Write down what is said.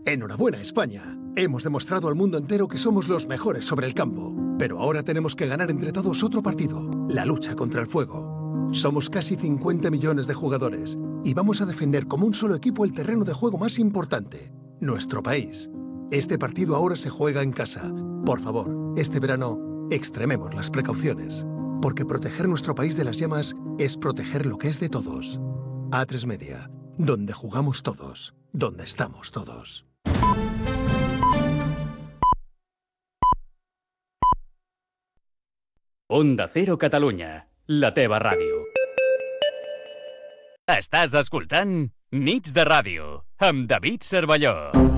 Enhorabuena, España. Hemos demostrado al mundo entero que somos los mejores sobre el campo. Pero ahora tenemos que ganar entre todos otro partido, la lucha contra el fuego. Somos casi 50 millones de jugadores y vamos a defender como un solo equipo el terreno de juego más importante, nuestro país. Este partido ahora se juega en casa. Por favor, este verano, extrememos las precauciones, porque proteger nuestro país de las llamas es proteger lo que es de todos. A3 Media, donde jugamos todos, donde estamos todos. Onda Cero Catalunya, la teva ràdio. Estàs escoltant Nits de Ràdio, amb David Cervelló.